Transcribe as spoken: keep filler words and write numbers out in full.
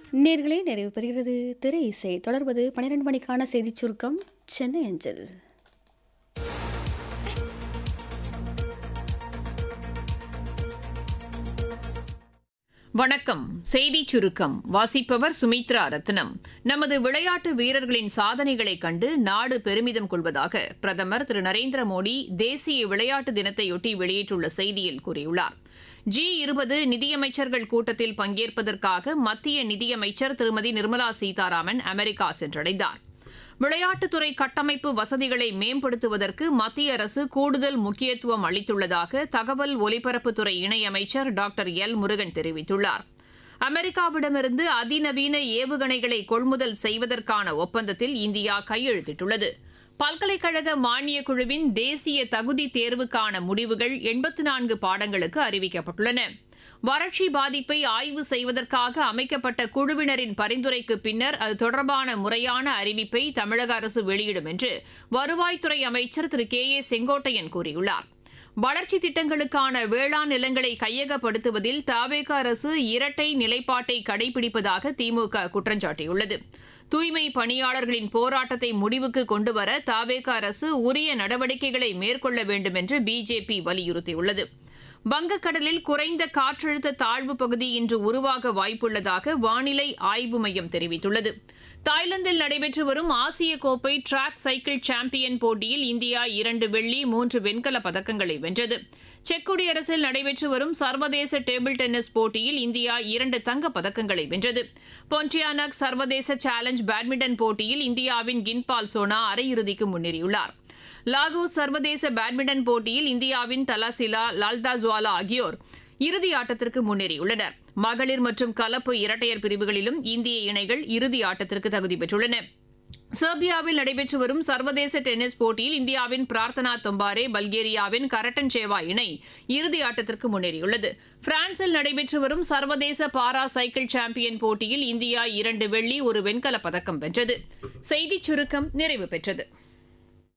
நேர்களே நிறைவு பெறுகிறது திரை இசை. தொடர்வது பன்னிரண்டு மணிக்கான செய்திச் சுருக்கம் சென்னை அஞ்சல். வணக்கம். செய்திச் சுருக்கம் வாசிப்பவர் சுமித்ரா ரத்னம். நமது விளையாட்டு வீரர்களின் சாதனைகளை கண்டு நாடு பெருமிதம் கொள்வதாக பிரதமர் திரு நரேந்திர மோடி தேசிய விளையாட்டு தினத்தையொட்டி வெளியிட்டுள்ள செய்தியில் கூறியுள்ளார். ஜி இருபது நிதியமைச்சர்கள் கூட்டத்தில் பங்கேற்பதற்காக மத்திய நிதியமைச்சர் திருமதி நிர்மலா சீதாராமன் அமெரிக்கா சென்றடைந்தார். விளையாட்டுத்துறை கட்டமைப்பு வசதிகளை மேம்படுத்துவதற்கு மத்திய அரசு கூடுதல் முக்கியத்துவம் அளித்துள்ளதாக தகவல் ஒலிபரப்புத்துறை இணையமைச்சர் டாக்டர் எல் முருகன் தெரிவித்துள்ளார். அமெரிக்காவிடமிருந்து அதிநவீன ஏவுகணைகளை கொள்முதல் செய்வதற்கான ஒப்பந்தத்தில் இந்தியா கையெழுத்திட்டுள்ளது. பல்கலைக்கழக மானியக் குழுவின் தேசிய தகுதி தேர்வுக்கான முடிவுகள் எண்பத்து நான்கு பாடங்களுக்கு அறிவிக்கப்பட்டுள்ளன. வறட்சி பாதிப்பை ஆய்வு செய்வதற்காக அமைக்கப்பட்ட குழுவினரின் பரிந்துரைக்கு பின்னர் அது தொடர்பான முறையான அறிவிப்பை தமிழக அரசு வெளியிடும் என்று வருவாய்த்துறை அமைச்சர் திரு கே ஏ செங்கோட்டையன் கூறியுள்ளார். வளர்ச்சி திட்டங்களுக்கான வேளாண் நிலங்களை கையகப்படுத்துவதில் தவேக அரசு இரட்டை நிலைப்பாட்டை கடைபிடிப்பதாக திமுக குற்றம் சாட்டியுள்ளது. தூய்மை பணியாளர்களின் போராட்டத்தை முடிவுக்கு கொண்டுவர தவேக அரசு உரிய நடவடிக்கைகளை மேற்கொள்ள வேண்டும் என்று பிஜேபி வலியுறுத்தியுள்ளது. வங்கக்கடலில் குறைந்த காற்றழுத்த தாழ்வு பகுதி இன்று உருவாக வாய்ப்புள்ளதாக வானிலை ஆய்வு மையம் தெரிவித்துள்ளது. தாய்லாந்தில் நடைபெற்று வரும் ஆசிய கோப்பை டிராக் சைக்கிள் சாம்பியன் போட்டியில் இந்தியா இரண்டு வெள்ளி மூன்று வெண்கல பதக்கங்களை வென்றது. செக் குடியரசில் நடைபெற்று வரும் சர்வதேச டேபிள் டென்னிஸ் போட்டியில் இந்தியா இரண்டு தங்கப் பதக்கங்களை வென்றது. பொன்டியானக் சர்வதேச சேலஞ்ச் பேட்மிண்டன் போட்டியில் இந்தியாவின் கின்பால் சோனா அரையிறுதிக்கு முன்னேறியுள்ளார். லாகோஸ் சர்வதேச பேட்மிண்டன் போட்டியில் இந்தியாவின் தலாசிலா லால்தாஜ்வாலா ஆகியோர் இறுதி ஆட்டத்திற்கு முன்னேறியுள்ளனர். மகளிர் மற்றும் கலப்பு இரட்டையர் பிரிவுகளிலும் இந்திய இணைகள் இறுதி ஆட்டத்திற்கு தகுதி பெற்றுள்ளன. செர்பியாவில் நடைபெற்று வரும் சர்வதேச டென்னிஸ் போட்டியில் இந்தியாவின் பிரார்த்தனா தொம்பாரே பல்கேரியாவின் கரட்டன் சேவா இணை இறுதி ஆட்டத்திற்கு முன்னேறியுள்ளது. பிரான்சில் நடைபெற்று வரும் சர்வதேச பாரா சைக்கிள் சாம்பியன் போட்டியில் இந்தியா இரண்டு வெள்ளி ஒரு வெண்கல பதக்கம் வென்றது. செய்திச் சுருக்கம் நிறைவு பெற்றது.